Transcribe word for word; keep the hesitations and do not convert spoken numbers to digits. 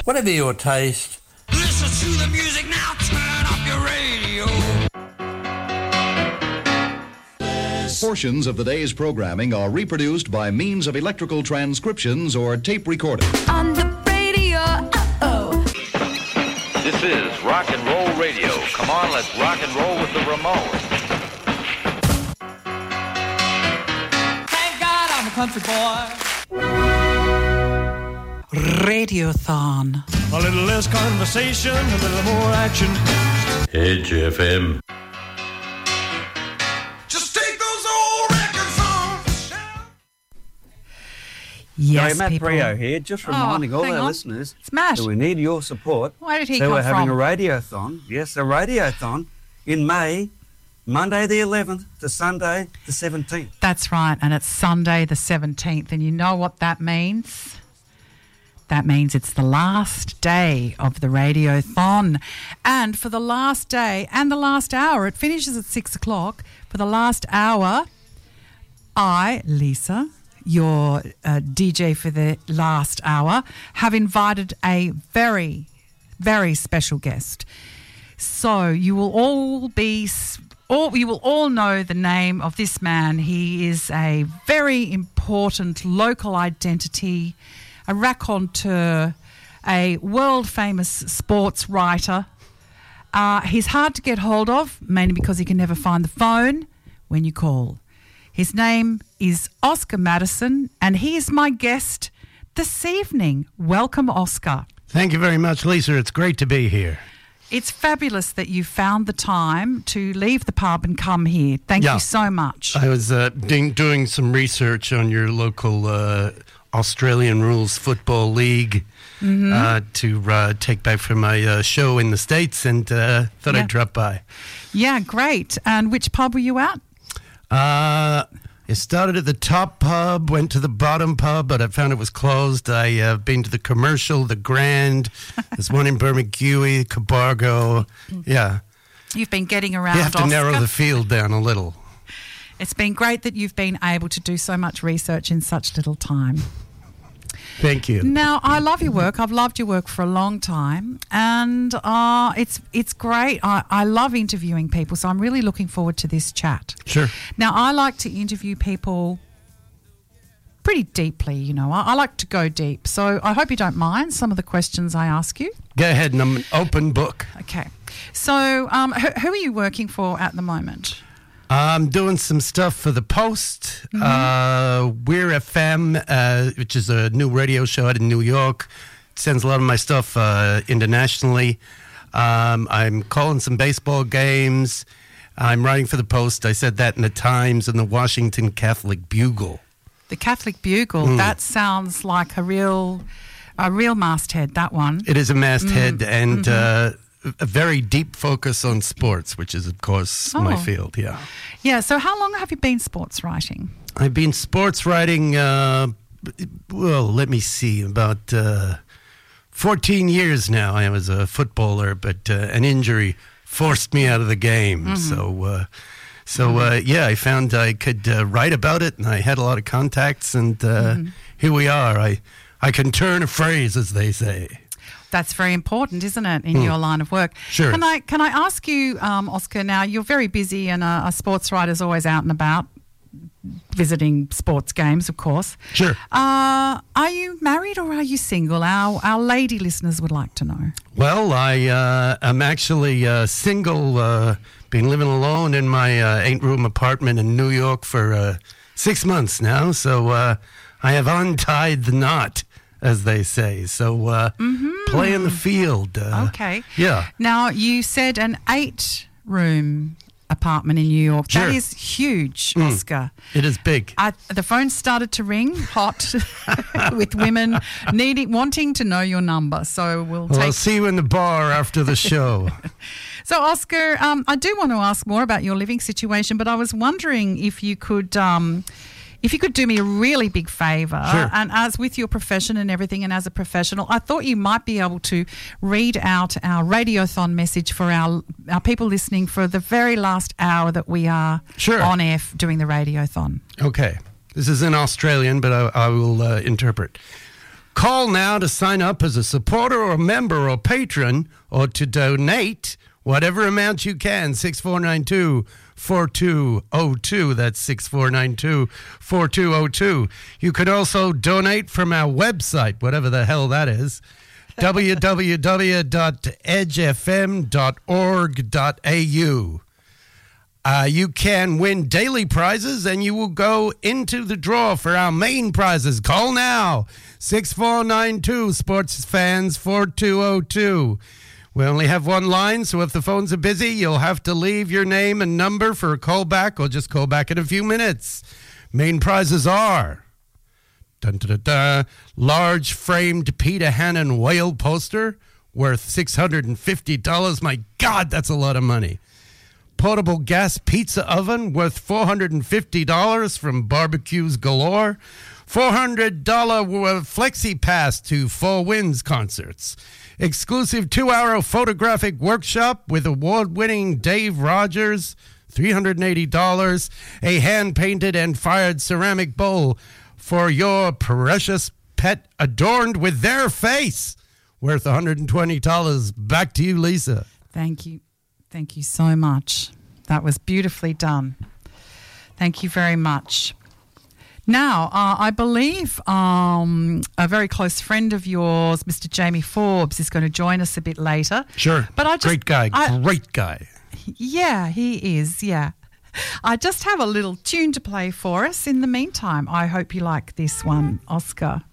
whatever your taste. Listen to the music now, turn up your radio. Portions of the day's programming are reproduced by means of electrical transcriptions or tape recording. On the radio, uh-oh. This is Rock and Roll Radio. Come on, let's rock and roll with the Ramones. Thank God I'm a country boy. Radiothon. A little less conversation, a little more action. H F M. Just take those old records off. Yes, Gary, Matt people. Brio here, just Oh, reminding all hang our on. listeners It's Matt. that we need your support. Where did he so come we're having from? a radiothon. Yes, a radiothon in May, Monday the eleventh to Sunday the seventeenth. That's right, and it's Sunday the seventeenth, and you know what that means? That means it's the last day of the Radiothon. And for the last day and the last hour, it finishes at six o'clock. For the last hour, I, Lisa, your uh, D J for the last hour, have invited a very, very special guest. So you will all be... All, you will all know the name of this man. He is a very important local identity, a raconteur, a world-famous sports writer. Uh, he's hard to get hold of, mainly because he can never find the phone when you call. His name is Oscar Madison, and he is my guest this evening. Welcome, Oscar. Thank you very much, Lisa. It's great to be here. It's fabulous that you found the time to leave the pub and come here. Thank Yeah. you so much. I was uh, doing, doing some research on your local uh, Australian Rules Football League Mm-hmm. uh, to uh, take back for my uh, show in the States, and uh, thought Yeah. I'd drop by. Yeah, great. And which pub were you at? Uh, it started at the top pub, went to the bottom pub, but I found it was closed. I uh, been to the Commercial, the Grand. There's one in Bermagui, Cabargo. Yeah, You've been getting around, you have to Oscar. narrow the field down a little. It's been great that you've been able to do so much research in such little time. Thank you. Now, I love your work. I've loved your work for a long time, and uh, it's it's great. I, I love interviewing people, so I'm really looking forward to this chat. Sure. Now, I like to interview people pretty deeply, you know. I, I like to go deep, so I hope you don't mind some of the questions I ask you. Go ahead, and I'm an open book. Okay. So, um, who, who are you working for at the moment? I'm doing some stuff for the Post. Mm-hmm. Uh, We're F M, uh, which is a new radio show out in New York. It sends a lot of my stuff uh, internationally. Um, I'm calling some baseball games. I'm writing for the Post. I said that in the Times and the Washington Catholic Bugle. The Catholic Bugle. Mm. That sounds like a real, a real masthead. That one. It is a masthead Mm. and Mm-hmm. uh, a very deep focus on sports, which is, of course, my Oh. field. Yeah. Yeah. So, how long have you been sports writing? I've been sports writing, uh, well, let me see, about uh, fourteen years now. I was a footballer, but uh, an injury forced me out of the game. Mm-hmm. So, uh, so uh, yeah, I found I could uh, write about it, and I had a lot of contacts, and uh, Mm-hmm. here we are. I, I can turn a phrase, as they say. That's very important, isn't it, in your line of work? Sure. Can I can I ask you, um, Oscar? Now you're very busy, and a, a sports writer's always out and about, visiting sports games, of course. Sure. Uh, are you married or are you single? Our our lady listeners would like to know. Well, I uh, am actually uh, single, uh, been living alone in my uh, eight-room apartment in New York for uh, six months now, so uh, I have untied the knot, as they say, so uh, playing the field. Uh, Okay. Yeah. Now, you said an eight-room apartment in New York. Sure. That is huge, Mm. Oscar. It is big. I, the phone started to ring hot with women needing, wanting to know your number. So we'll Well, I'll take. see you in the bar after the show. So, Oscar, um, I do want to ask more about your living situation, but I was wondering if you could. Um, If you could do me a really big favour, Sure. and as with your profession and everything, and as a professional, I thought you might be able to read out our Radiothon message for our our people listening for the very last hour that we are Sure. on air f- doing the Radiothon. Okay. This is in Australian, but I, I will uh, interpret. Call now to sign up as a supporter or member or patron, or to donate whatever amount you can. six four nine two, four two zero two. That's six four nine two, four two zero two. You could also donate from our website, whatever the hell that is, w w w dot edge f m dot org dot a u. Uh, you can win daily prizes, and you will go into the draw for our main prizes. Call now, six four nine two, sports fans, four two zero two. We only have one line, so if the phones are busy, you'll have to leave your name and number for a call back, or just call back in a few minutes. Main prizes are dun, dun, dun, dun, large framed Peter Hannon whale poster worth six hundred fifty dollars. My God, that's a lot of money. Portable gas pizza oven worth four hundred fifty dollars from Barbecues Galore. four hundred dollars Flexi Pass to Four Winds concerts. Exclusive two-hour photographic workshop with award-winning Dave Rogers, three hundred eighty dollars. A hand-painted and fired ceramic bowl for your precious pet adorned with their face, worth one hundred twenty dollars. Back to you, Lisa. Thank you. Thank you so much. That was beautifully done. Thank you very much. Now, uh, I believe um, a very close friend of yours, Mister Jamie Forbes, is going to join us a bit later. Sure. But I just, Great guy. I, Great guy. Yeah, he is. Yeah. I just have a little tune to play for us. In the meantime, I hope you like this one, Oscar.